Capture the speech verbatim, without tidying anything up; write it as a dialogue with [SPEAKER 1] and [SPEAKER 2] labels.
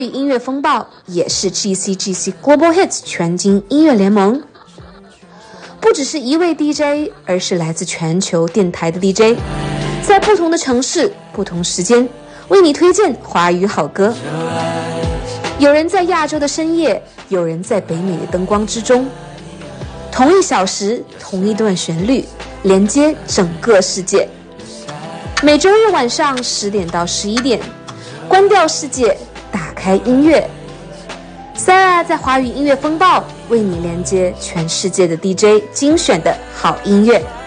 [SPEAKER 1] 音乐风暴也是 G C G C Global Hits 全金音乐联盟，不只是一位 D J， 而是来自全球电台的 D J， 在不同的城市、不同时间，为你推荐华语好歌。有人在亚洲的深夜，有人在北美的灯光之中，同一小时，同一段旋律，连接整个世界。每周日晚上十点到十一点，关掉世界，打开音乐。Sarah 在华语音乐风暴为你连接全世界的 D J 精选的好音乐。